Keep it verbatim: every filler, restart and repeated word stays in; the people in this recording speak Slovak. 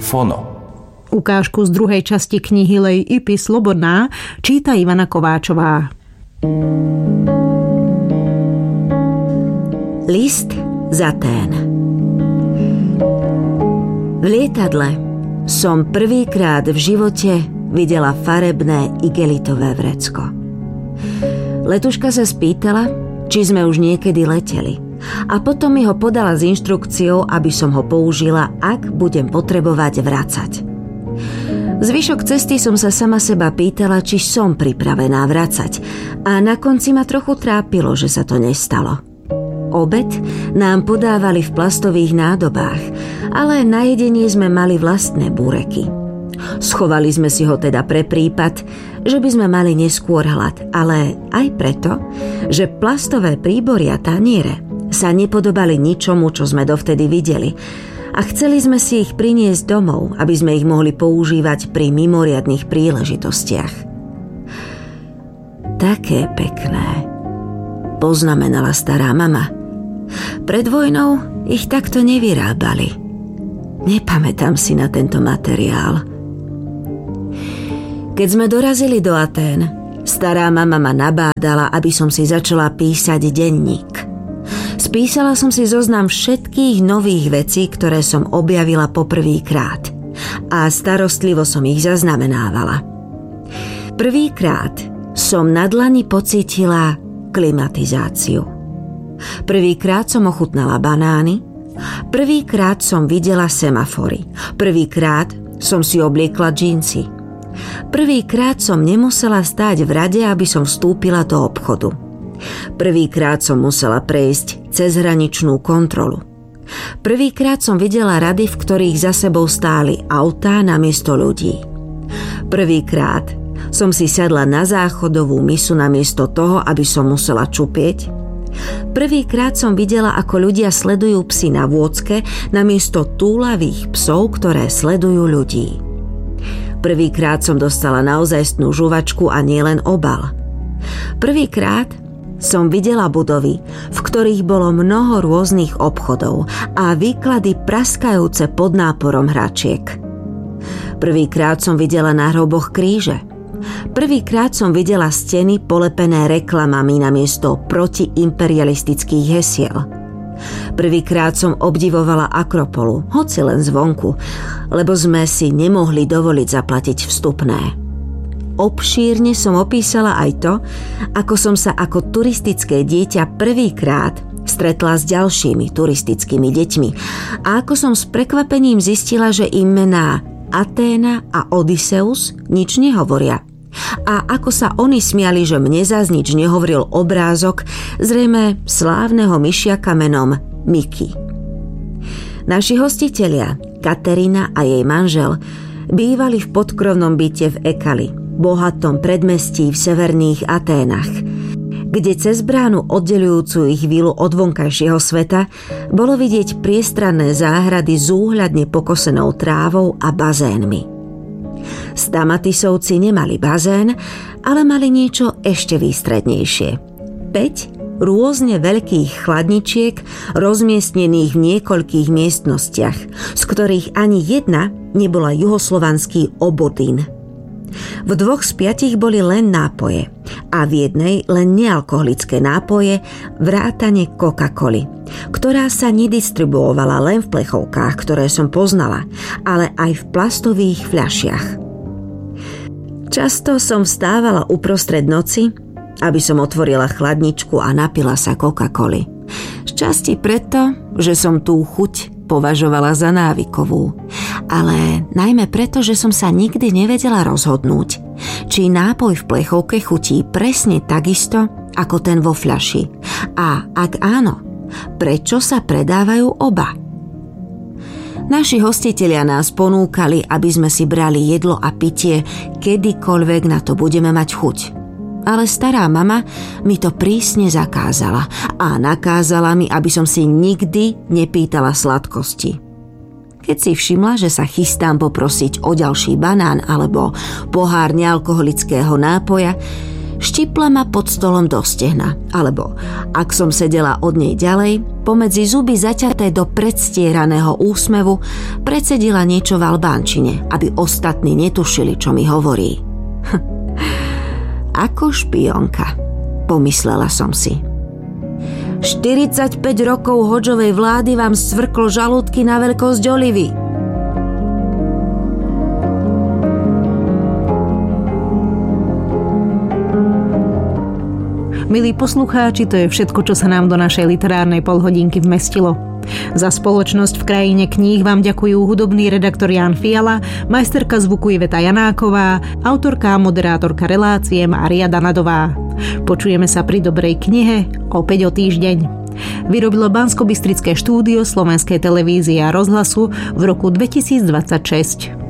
Fono. Ukážku z druhej časti knihy Lej Ipy Slobodná číta Ivana Kováčová. List z Atén. V lietadle som prvýkrát v živote videla farebné igelitové vrecko. Letuška sa spýtala, či sme už niekedy leteli, a potom mi ho podala s inštrukciou, aby som ho použila, ak budem potrebovať vracať. Zvyšok cesty som sa sama seba pýtala, či som pripravená vracať, a na konci ma trochu trápilo, že sa to nestalo. Obed nám podávali v plastových nádobách, ale na jedenie sme mali vlastné búreky. Schovali sme si ho teda pre prípad, že by sme mali neskôr hlad, ale aj preto, že plastové príbory a taniere sa nepodobali ničomu, čo sme dovtedy videli, a chceli sme si ich priniesť domov, aby sme ich mohli používať pri mimoriadnych príležitostiach. Také pekné, poznamenala stará mama. Pred vojnou ich takto nevyrábali. Nepamätám si na tento materiál. Keď sme dorazili do Atén, stará mama ma nabádala, aby som si začala písať denník. Spísala som si zoznam všetkých nových vecí, ktoré som objavila poprvýkrát, a starostlivo som ich zaznamenávala. Prvýkrát som na dlani pocítila klimatizáciu. Prvýkrát som ochutnala banány, prvýkrát som videla semafory, prvýkrát som si obliekla džínsy, prvýkrát som nemusela stáť v rade, aby som vstúpila do obchodu. Prvýkrát som musela prejsť cezhraničnú kontrolu. Prvýkrát som videla rady, v ktorých za sebou stáli autá namiesto ľudí. Prvýkrát som si sadla na záchodovú misu namiesto toho, aby som musela čupieť. Prvýkrát som videla, ako ľudia sledujú psy na vôcke namiesto túlavých psov, ktoré sledujú ľudí. Prvýkrát som dostala naozajstnú žuvačku a nielen obal. Prvýkrát som videla budovy, v ktorých bolo mnoho rôznych obchodov a výklady praskajúce pod náporom hračiek. Prvýkrát som videla na hroboch kríže. Prvýkrát som videla steny polepené reklamami namiesto protiimperialistických hesiel. Prvýkrát som obdivovala Akropolu, hoci len zvonku, lebo sme si nemohli dovoliť zaplatiť vstupné. Obšírne som opísala aj to, ako som sa ako turistické dieťa prvýkrát stretla s ďalšími turistickými deťmi a ako som s prekvapením zistila, že im mená Aténa a Odysseus nič nehovoria. A ako sa oni smiali, že mne zás nič nehovoril obrázok zrejme slávneho myšiaka menom Mickey. Naši hostitelia, Katerina a jej manžel, bývali v podkrovnom byte v Ekali, bohatom predmestí v severných Aténach, kde cez bránu oddeľujúcu ich vilu od vonkajšieho sveta bolo vidieť priestranné záhrady s úhľadne pokosenou trávou a bazénmi. Stamatisovci nemali bazén, ale mali niečo ešte výstrednejšie. päť rôzne veľkých chladničiek rozmiestnených v niekoľkých miestnostiach, z ktorých ani jedna nebola juhoslovanský obodín. V dvoch z piatich boli len nápoje a v jednej len nealkoholické nápoje vrátane Coca-Coly, ktorá sa nedistribuovala len v plechovkách, ktoré som poznala, ale aj v plastových fľašiach. Často som vstávala uprostred noci, aby som otvorila chladničku a napila sa Coca-Coly. Šťastie preto, že som tú chuť považovala za návykovú, ale najmä preto, že som sa nikdy nevedela rozhodnúť, či nápoj v plechovke chutí presne takisto ako ten vo fľaši. A ak áno, prečo sa predávajú oba? Naši hostitelia nás ponúkali, aby sme si brali jedlo a pitie, kedykoľvek na to budeme mať chuť. Ale stará mama mi to prísne zakázala a nakázala mi, aby som si nikdy nepýtala sladkosti. Keď si všimla, že sa chystám poprosiť o ďalší banán alebo pohár nealkoholického nápoja, Štipla ma pod stolom do stehna, alebo, ak som sedela od nej ďalej, pomedzi zuby zaťaté do predstieraného úsmevu, predsedila niečo v albánčine, aby ostatní netušili, čo mi hovorí. Ako špionka, pomyslela som si. štyridsaťpäť rokov Hodžovej vlády vám svrklo žalúdky na veľkosť olivy. Milí poslucháči, to je všetko, čo sa nám do našej literárnej polhodinky vmestilo. Za spoločnosť v krajine kníh vám ďakujú hudobný redaktor Ján Fiala, majsterka zvuku Iveta Janáková, autorka a moderátorka relácie Mária Danadová. Počujeme sa pri dobrej knihe opäť o týždeň. Vyrobilo Banskobystrické štúdio Slovenskej televízie a rozhlasu v roku dvetisícdvadsaťšesť.